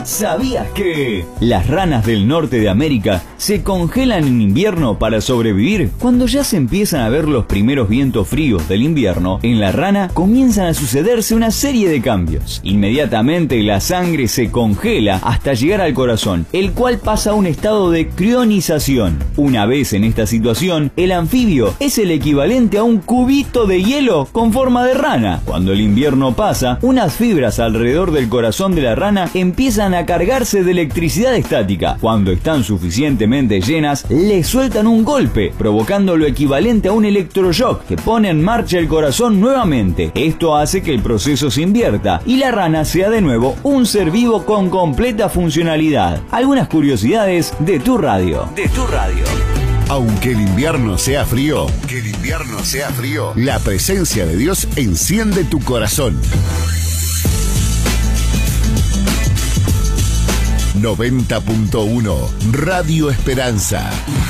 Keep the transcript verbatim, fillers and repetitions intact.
¿Sabías que las ranas del norte de América se congelan en invierno para sobrevivir? Cuando ya se empiezan a ver los primeros vientos fríos del invierno, en la rana comienzan a sucederse una serie de cambios. Inmediatamente la sangre se congela hasta llegar al corazón, el cual pasa a un estado de crionización. Una vez en esta situación, el anfibio es el equivalente a un cubito de hielo con forma de rana. Cuando el invierno pasa, unas fibras alrededor del corazón de la rana empiezan a cargarse de electricidad estática. Cuando están suficientemente llenas, le sueltan un golpe, provocando lo equivalente a un electroshock que pone en marcha el corazón nuevamente. Esto hace que el proceso se invierta y la rana sea de nuevo un ser vivo con completa funcionalidad. Algunas curiosidades de tu radio. De tu radio. Aunque el invierno sea frío, que el invierno sea frío, la presencia de Dios enciende tu corazón. noventa punto uno Radio Esperanza.